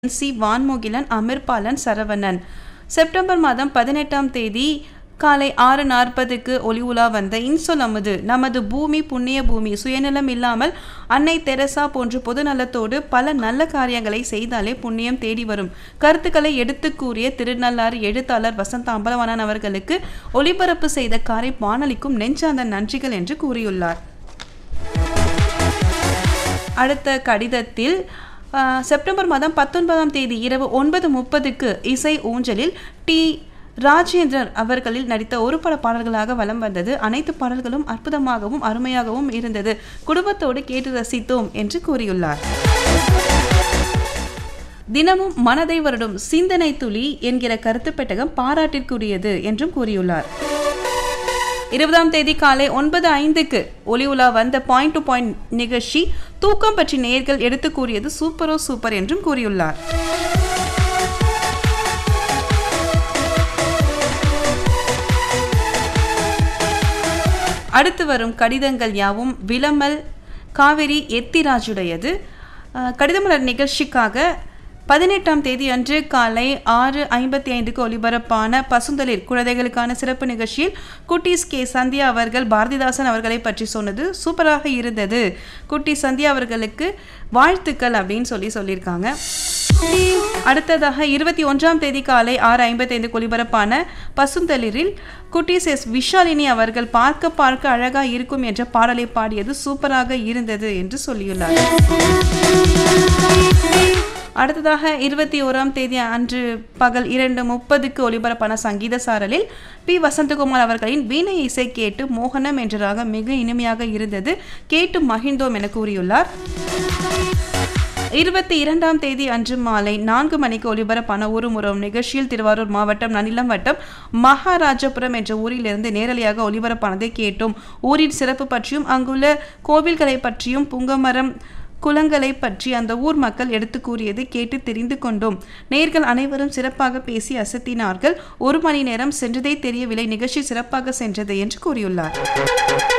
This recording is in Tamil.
சி வான்முகிலன், அமிர்பாலன், சரவணன். செப்டம்பர் மாதம் 18ஆம் தேதி காலை 6:40க்கு ஒளி உலா வந்த இன்சொல் அமுது நமது பூமி புண்ணிய பூமி, சுயநலம் இல்லாமல் அன்னை தெரசா போன்று பொதுநலத்தோடு பல நல்ல காரியங்களை செய்தாலே புண்ணியம் தேடி வரும் கருத்துக்களை எடுத்து கூறிய திருநள்ளாறு எழுத்தாளர் வசந்த அம்பலவாணன் அவர்களுக்கு ஒளிபரப்பு செய்த காரை வானொலிக்கும் நெஞ்சார்ந்த நன்றிகள் என்று கூறியுள்ளார். அடுத்த கடிதத்தில் செப்டம்பர் மாதம் 19ஆம் தேதி இரவு 9:30க்கு இசை ஊஞ்சலில் டி. ராஜேந்திரன் அவர்களில் நடித்த ஒரு பல பாடல்களாக வலம் வந்தது. அனைத்து பாடல்களும் அற்புதமாகவும் அருமையாகவும் இருந்தது. குடும்பத்தோடு கேட்டு ரசித்தோம் என்று கூறியுள்ளார். தினமும் மனதை வருடும் சிந்தனை துளி என்கிற கருத்து பெட்டகம் பாராட்டிற்குரியது என்றும் கூறியுள்ளார். 20ஆம் தேதி காலை 9:05க்கு ஒளி உலா வந்த பாயிண்ட் டு பாயிண்ட் நிகழ்ச்சி தூக்கம் பற்றி நேயர்கள் எடுத்து கூறியது சூப்பரோ சூப்பர் என்றும் கூறியுள்ளார். அடுத்து வரும் கடிதங்கள் யாவும் விளமல் காவேரி எத்திராஜுடையது. கடிதமலர் நிகழ்ச்சிக்காக 18ஆம் தேதி அன்று காலை 6:55க்கு ஒலிபரப்பான பசுந்தளிர் குழந்தைகளுக்கான சிறப்பு நிகழ்ச்சியில் குட்டீஸ் கே. சந்தியா அவர்கள் பாரதிதாசன் அவர்களை பற்றி சொன்னது சூப்பராக இருந்தது. குட்டி சந்தியா அவர்களுக்கு வாழ்த்துக்கள் அப்படின்னு சொல்லியிருக்காங்க. அடுத்ததாக 21ஆம் தேதி காலை 6:55க்கு ஒலிபரப்பான பசுந்தளிரில் குட்டீஸ் எஸ். விஷாலினி அவர்கள் பார்க்க பார்க்க அழகா இருக்கும் என்ற பாடலை பாடியது சூப்பராக இருந்தது என்று சொல்லியுள்ளார். அடுத்ததாக 21ஆம் தேதி அன்று பகல் 2:30க்கு ஒலிபரப்பான சங்கீத சாரலில் பி. வசந்தகுமார் அவர்களின் வீணை இசை கேட்டு மோகனம் என்ற ராகம் மிக இனிமையாக இருந்தது, கேட்டு மகிழ்ந்தோம் என கூறியுள்ளார். 22ஆம் தேதி அன்று மாலை 4 மணிக்கு ஒலிபரப்பான ஒரு முறம் நிகழ்ச்சியில் திருவாரூர் மாவட்டம் நனிலம் வட்டம் மகாராஜபுரம் என்ற ஊரிலிருந்து நேரலையாக ஒலிபரப்பானதை கேட்டோம். ஊரின் சிறப்பு பற்றியும் அங்குள்ள கோவில்களை பற்றியும் புங்கமரம் குளங்களை பற்றி அந்த ஊர் மக்கள் எடுத்து கூறியது கேட்டு தெரிந்து கொண்டோம். நேயர்கள் அனைவரும் சிறப்பாக பேசி அசத்தினார்கள். 1 மணி நேரம் சென்றதே தெரியவில்லை, நிகழ்ச்சி சிறப்பாக சென்றது என்று கூறியுள்ளார்.